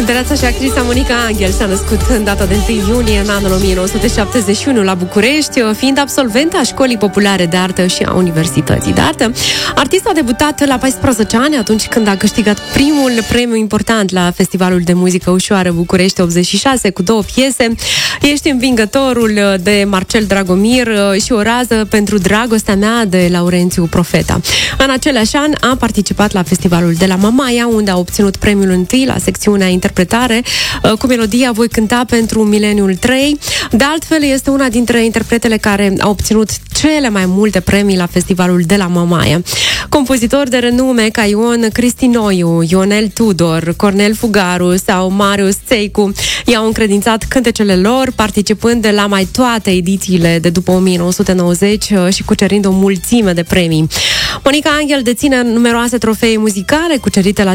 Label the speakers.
Speaker 1: Cântăreața și actrița Monica Angel s-a născut în data de 1 iunie în anul 1971 la București, fiind absolventă a Școlii Populare de Artă și a Universității de Artă. Artista a debutat la 14 ani, atunci când a câștigat primul premiu important la Festivalul de Muzică Ușoară București 86 cu 2 piese. Ești învingătorul de Marcel Dragomir și O rază pentru dragostea mea de Laurențiu Profeta. În același an a participat la Festivalul de la Mamaia, unde a obținut premiul întâi la secțiunea interpretare cu melodia Voi cânta pentru Mileniul 3. De altfel, este una dintre interpretele care a obținut cele mai multe premii la Festivalul de la Mamaia. Compozitori de renume ca Ion Cristinoiu, Ionel Tudor, Cornel Fugaru sau Marius Țeicu i-au încredințat cântecele lor, participând la mai toate edițiile de după 1990 și cucerind o mulțime de premii. Monica Angel deține numeroase trofee muzicale cucerite la